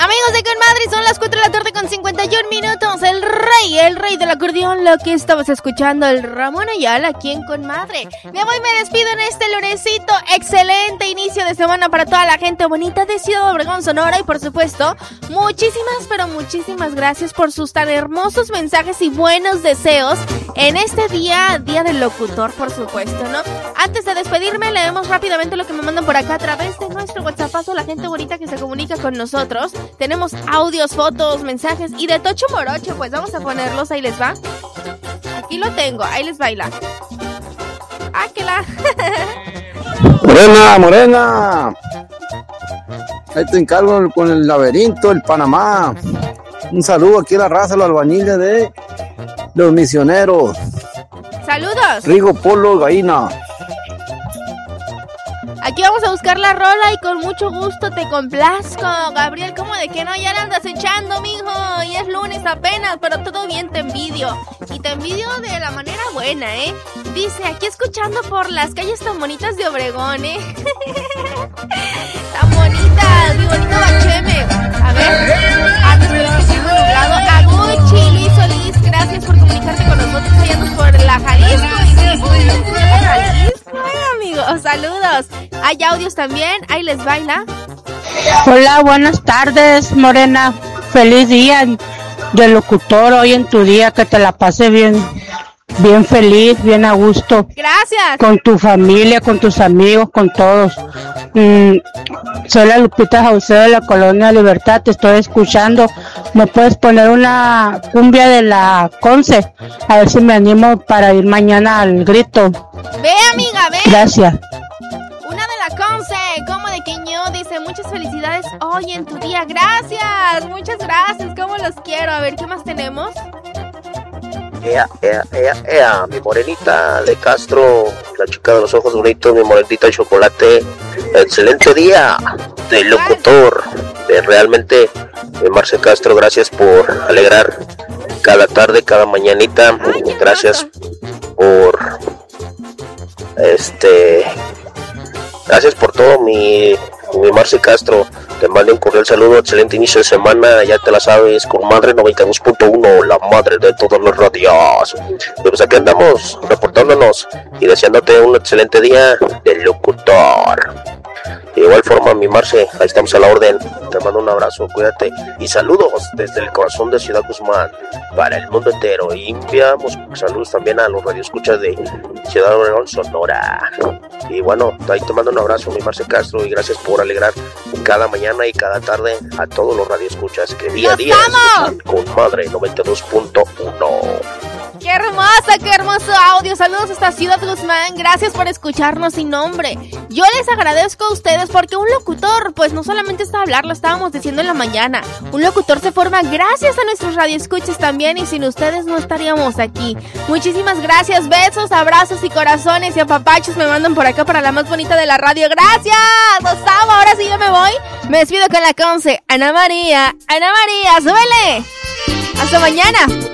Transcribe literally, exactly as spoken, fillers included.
Amigos de Conmadre, son las cuatro de la tarde con cincuenta y un minutos. El rey, el rey del acordeón, lo que estabas escuchando, el Ramón Ayala, aquí en Conmadre. Me voy, me despido en este lunesito. Excelente inicio de semana para toda la gente bonita de Ciudad Obregón, Sonora. Y por supuesto, muchísimas, pero muchísimas gracias por sus tan hermosos mensajes y buenos deseos en este día, día del locutor, por supuesto, ¿no? Antes de despedirme, leemos rápidamente lo que me mandan por acá a través de nuestro WhatsAppazo, la gente bonita que se comunica con nosotros. Tenemos audios, fotos, mensajes y de Tocho Morocho, pues vamos a ponerlos, ahí les va. Aquí lo tengo, ahí les baila. ¡Ah, que la! Morena, Morena. Ahí te encargo con el laberinto, el Panamá. Un saludo aquí a la raza, los albañiles de los misioneros. ¡Saludos! Rigo Polo Gaina. Aquí vamos a buscar la rola y con mucho gusto te complazco. Gabriel, ¿cómo de que no? Ya la andas echando, mijo. Y es lunes apenas, pero todo bien, te envidio. Y te envidio de la manera buena, ¿eh? Dice, aquí escuchando por las calles tan bonitas de Obregón, ¿eh? Tan bonitas, mi bonito Bacheme. A ver, antes de que sigo nublado. Aguchi, Luis Solís, gracias por comunicarte con nosotros. Allá andas por la Jalisco. Y la Jalisco, eh, amigos, saludos. Hay audios también, ahí les baila. Hola, buenas tardes, Morena. Feliz día del locutor hoy en tu día, que te la pase bien, bien feliz, bien a gusto. Gracias. Con tu familia, con tus amigos, con todos. Mm, soy la Lupita Jauceo de la Colonia Libertad, te estoy escuchando. ¿Me puedes poner una cumbia de la Conce? A ver si me animo para ir mañana al grito. Ve, amiga, ve. Gracias. Una de la Conce, como de Quiñó, dice, muchas felicidades hoy en tu día. Gracias, muchas gracias, cómo los quiero. A ver, ¿qué más tenemos? Ea, ea, ea, ea, mi morenita de Castro, la chica de los ojos bonitos, mi morenita de chocolate. Excelente día del locutor. De realmente, eh, Marce Castro, gracias por alegrar cada tarde, cada mañanita. Gracias por este, gracias por todo, mi, mi Marce Castro. Te mando un cordial saludo, excelente inicio de semana, ya te la sabes, con Madre noventa y dos punto uno, la madre de todos los radios. Y pues aquí andamos, reportándonos y deseándote un excelente día del locutor. De igual forma, mi Marce, ahí estamos a la orden. Te mando un abrazo, cuídate y saludos desde el corazón de Ciudad Guzmán para el mundo entero. Y enviamos saludos también a los radioescuchas de Ciudad Obregón, Sonora. Y bueno, ahí te mando un abrazo, mi Marce Castro, y gracias por alegrar cada mañana y cada tarde a todos los radioescuchas que día a día escuchan con Madre noventa y dos punto uno. ¡Qué hermosa, qué hermoso audio! Saludos hasta Ciudad Guzmán, gracias por escucharnos sin nombre. Yo les agradezco a ustedes porque un locutor, pues no solamente está a hablar, lo estábamos diciendo en la mañana. Un locutor se forma gracias a nuestros radioescuchas también, y sin ustedes no estaríamos aquí. Muchísimas gracias, besos, abrazos y corazones y apapachos me mandan por acá para la más bonita de la radio. ¡Gracias! ¡Los amo! Ahora sí yo me voy. Me despido con la Conce. Ana María, Ana María, súbele. Hasta mañana.